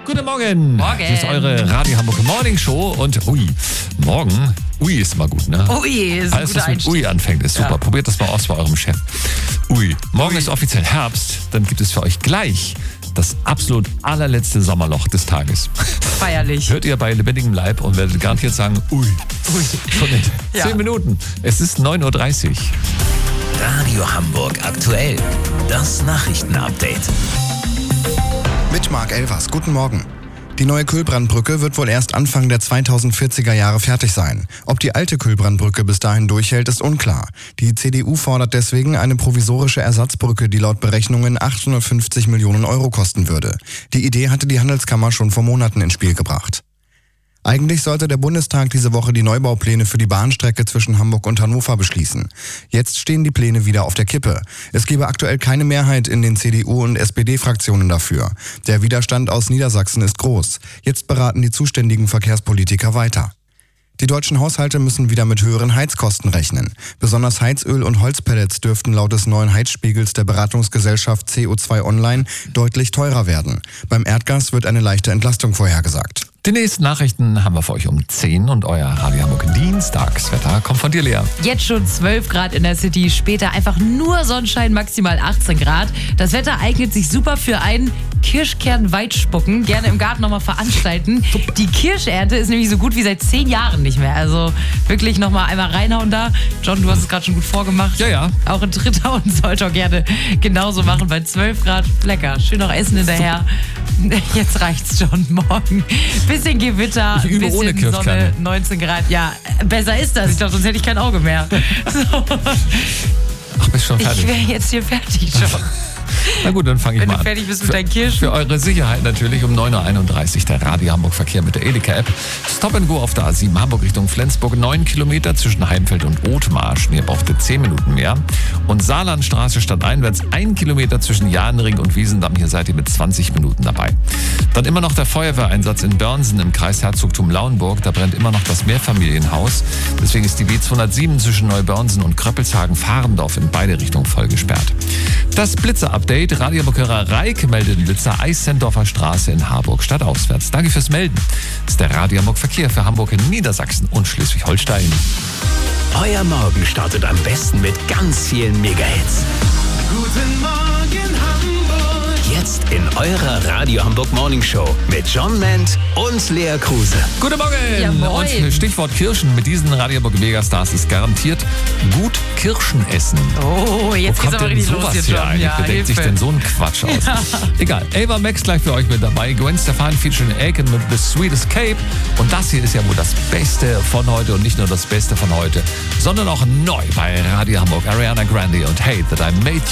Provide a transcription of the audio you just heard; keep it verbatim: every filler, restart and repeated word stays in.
Guten Morgen. Morgen. Hier ist eure Radio Hamburg Morning Show und ui, morgen, ui ist immer gut, ne? Ui ist ein Alles, guter was mit Einstieg. Ui anfängt, ist super. Ja. Probiert das mal aus bei eurem Chef. Ui, morgen Ui. ist offiziell Herbst, dann gibt es für euch gleich das absolut allerletzte Sommerloch des Tages. Feierlich. Hört ihr bei lebendigem Leib und werdet garantiert sagen, ui, Ui. schon in Ja. zehn Minuten. Es ist neun Uhr dreißig. Radio Hamburg aktuell. Das Nachrichtenupdate. Mit Marc Elvers. Guten Morgen. Die neue Kühlbrandbrücke wird wohl erst Anfang der zweitausendvierziger Jahre fertig sein. Ob die alte Kühlbrandbrücke bis dahin durchhält, ist unklar. Die C D U fordert deswegen eine provisorische Ersatzbrücke, die laut Berechnungen achthundertfünfzig Millionen Euro kosten würde. Die Idee hatte die Handelskammer schon vor Monaten ins Spiel gebracht. Eigentlich sollte der Bundestag diese Woche die Neubaupläne für die Bahnstrecke zwischen Hamburg und Hannover beschließen. Jetzt stehen die Pläne wieder auf der Kippe. Es gebe aktuell keine Mehrheit in den C D U- und S P D-Fraktionen dafür. Der Widerstand aus Niedersachsen ist groß. Jetzt beraten die zuständigen Verkehrspolitiker weiter. Die deutschen Haushalte müssen wieder mit höheren Heizkosten rechnen. Besonders Heizöl und Holzpellets dürften laut des neuen Heizspiegels der Beratungsgesellschaft C O zwei Online deutlich teurer werden. Beim Erdgas wird eine leichte Entlastung vorhergesagt. Die nächsten Nachrichten haben wir für euch um zehn und euer Radio Hamburg Dienstagswetter kommt von dir, Lea. Jetzt schon zwölf Grad in der City, später einfach nur Sonnenschein, maximal achtzehn Grad. Das Wetter eignet sich super für ein Kirschkern-Weitspucken. Gerne im Garten nochmal veranstalten. Die Kirschernte ist nämlich so gut wie seit zehn Jahren nicht mehr. Also wirklich nochmal einmal reinhauen da. John, du hast es gerade schon gut vorgemacht. Ja, ja. Auch in Trittau und sollte auch gerne genauso machen. Bei zwölf Grad, lecker. Schön noch Essen hinterher. Jetzt reicht's schon. Morgen bisschen Gewitter, Ich übe bisschen ohne Kirschkerne. Sonne, neunzehn Grad. Ja, besser ist das. Ich glaube, sonst hätte ich kein Auge mehr. So. Ach, bist schon fertig. Ich wäre jetzt hier fertig schon. Na gut, dann fange ich Wenn mal du an. fertig bist mit Für- deinen Kirschen. Für eure Sicherheit natürlich um neun Uhr einunddreißig der Radio Hamburg Verkehr mit der Edeka-App. Stop and Go auf der A sieben Hamburg Richtung Flensburg. neun Kilometer zwischen Heimfeld und Othmarsch. Ihr braucht ihr zehn Minuten mehr. Und Saarlandstraße stadteinwärts ein Kilometer zwischen Jahnring und Wiesendamm. Hier seid ihr mit zwanzig Minuten dabei. Dann immer noch der Feuerwehreinsatz in Börnsen im Kreis Herzogtum Lauenburg. Da brennt immer noch das Mehrfamilienhaus. Deswegen ist die B zweihundertsieben zwischen Neubörnsen und Kröppelshagen-Fahrendorf in beide Richtungen voll gesperrt. Das Blitzer-Update. Radio Hamburger Reik meldet den Blitzer Eissendorfer Straße in Harburg stadtauswärts. Danke fürs Melden. Das ist der Radio Hamburg Verkehr für Hamburg in Niedersachsen und Schleswig-Holstein. Euer Morgen startet am besten mit ganz vielen Megahits. Guten Morgen Hamburg. Jetzt in eurer Radio Hamburg Morning Show mit John Ment und Lea Kruse. Guten Morgen! Ja, moin. Und Stichwort Kirschen. Mit diesen Radio Hamburg Megastars ist garantiert gut Kirschen essen. Oh, jetzt Wo geht's kommt aber denn richtig los sowas jetzt her schon. eigentlich? Ja, Wer denkt sich Hilfe. denn so einen Quatsch aus? Ja. Egal. Ava Max gleich für euch mit dabei. Gwen Stefani featuring Aiken mit The Sweet Escape. Und das hier ist ja wohl das Beste von heute und nicht nur das Beste von heute, sondern auch neu bei Radio Hamburg. Ariana Grande und Hate That I Made